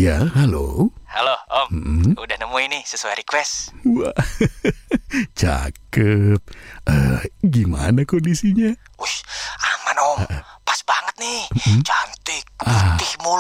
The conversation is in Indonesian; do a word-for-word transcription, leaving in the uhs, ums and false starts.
Ya, halo. Halo, Om. Hmm? Udah nemu ini sesuai request. Wah, cakep. Eh, gimana kondisinya? Wih, aman, Om. Pas banget nih. Hmm? Cantik, Ah. putih mulu.